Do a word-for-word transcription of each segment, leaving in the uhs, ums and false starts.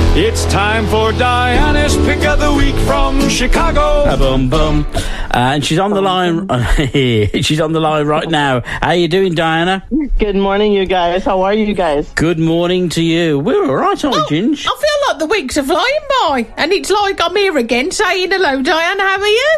It's time for Diana's Pick of the Week from Chicago. Boom, boom. Uh, and she's on the line. She's on the line right now. How you doing, Diana? Good morning, you guys. How are you guys? Good morning to you. We're all right, aren't we, Oh, Ginge? I feel like the weeks are flying by, and it's like I'm here again saying hello, Diana. How are you?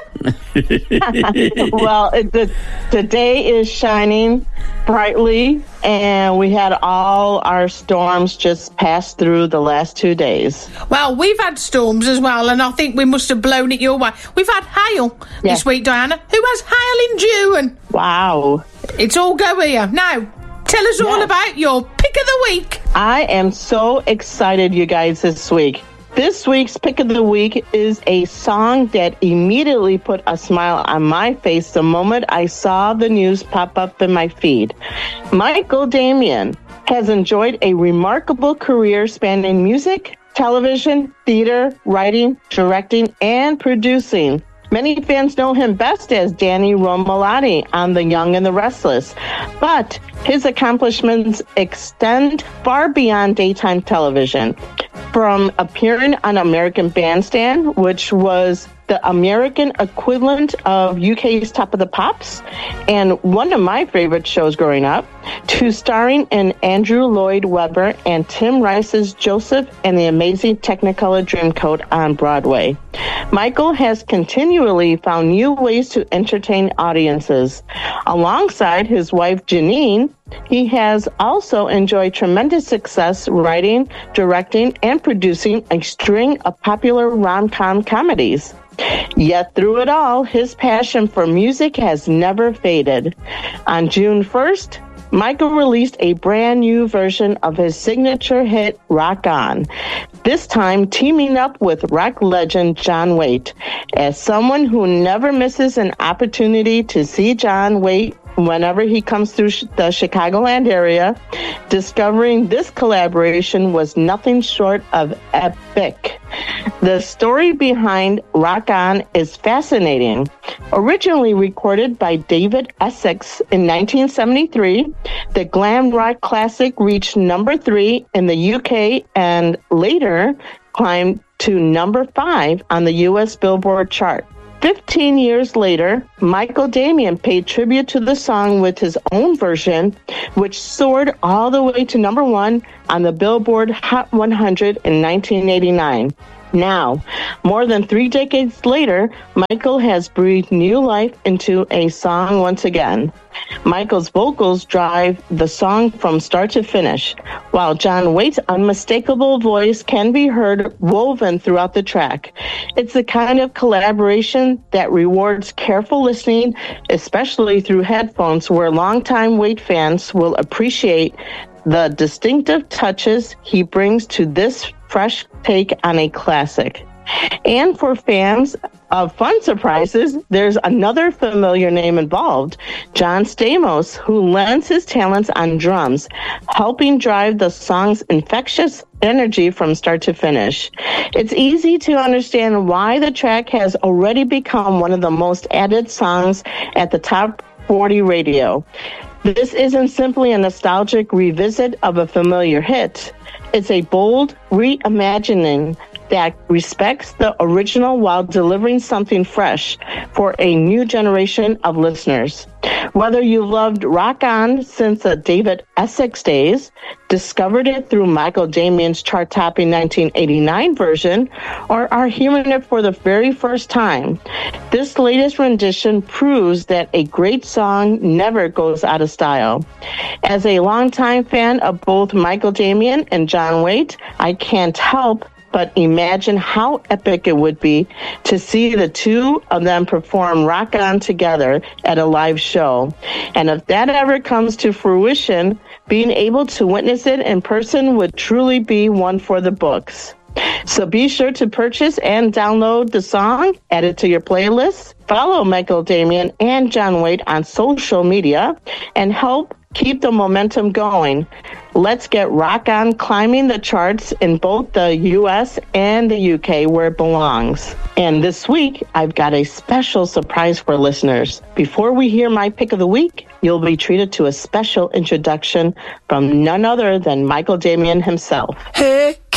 Well, it, the, the day is shining brightly, and we had all our storms just pass through the last two days. Well, we've had storms as well, and I think we must have blown it your way. We've had hail Yeah. this week, Diana. Who has hail in June? Wow. It's all go here. Now, tell us all Yes. about your pick of the week. I am so excited, you guys, this week. This week's Pick of the Week is a song that immediately put a smile on my face the moment I saw the news pop up in my feed. Michael Damian has enjoyed a remarkable career spanning music, television, theater, writing, directing, and producing. Many fans know him best as Danny Romalotti on The Young and the Restless, but his accomplishments extend far beyond daytime television. From appearing on American Bandstand, which was the American equivalent of U K's Top of the Pops, and one of my favorite shows growing up, to starring in Andrew Lloyd Webber and Tim Rice's Joseph and the Amazing Technicolor Dreamcoat on Broadway. Michael has continually found new ways to entertain audiences. Alongside his wife Janine, he has also enjoyed tremendous success writing, directing, and producing a string of popular rom-com comedies. Yet through it all, his passion for music has never faded. On June first, Michael released a brand new version of his signature hit, Rock On, this time teaming up with rock legend John Waite. As someone who never misses an opportunity to see John Waite whenever he comes through the Chicagoland area, discovering this collaboration was nothing short of epic. The story behind Rock On is fascinating. Originally recorded by David Essex in nineteen seventy-three, the glam rock classic reached number three in the U K and later climbed to number five on the U S Billboard chart. Fifteen years later, Michael Damian paid tribute to the song with his own version, which soared all the way to number one on the Billboard Hot one hundred in nineteen eighty-nine. Now, more than three decades later, Michael has breathed new life into a song once again. Michael's vocals drive the song from start to finish, while John Waite's unmistakable voice can be heard woven throughout the track. It's the kind of collaboration that rewards careful listening, especially through headphones, where longtime Waite fans will appreciate the distinctive touches he brings to this fresh take on a classic. And for fans of fun surprises, there's another familiar name involved, John Stamos, who lends his talents on drums, helping drive the song's infectious energy from start to finish. It's easy to understand why the track has already become one of the most added songs at the top forty radio. This isn't simply a nostalgic revisit of a familiar hit. It's a bold reimagining that respects the original while delivering something fresh for a new generation of listeners. Whether you've loved Rock On since the David Essex days, discovered it through Michael Damian's chart-topping nineteen eighty-nine version, or are hearing it for the very first time, this latest rendition proves that a great song never goes out of style. As a longtime fan of both Michael Damian and John Waite, I can't help but imagine how epic it would be to see the two of them perform Rock On together at a live show. And if that ever comes to fruition, being able to witness it in person would truly be one for the books. So be sure to purchase and download the song, add it to your playlist, follow Michael Damian and John Waite on social media, and help keep the momentum going. Let's get Rock On climbing the charts in both the U S and the U K where it belongs. And this week, I've got a special surprise for listeners. Before we hear my pick of the week, you'll be treated to a special introduction from none other than Michael Damian himself. Hey, kid.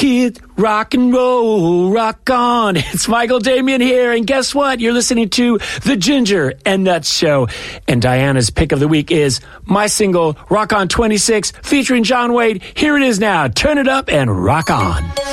Kid rock and roll, rock on. It's Michael Damian here, and guess what? You're listening to The Ginger and Nuts Show, and Diana's pick of the week is my single, Rock On twenty-six, featuring John Wade. Here it is now. Turn it up and rock on.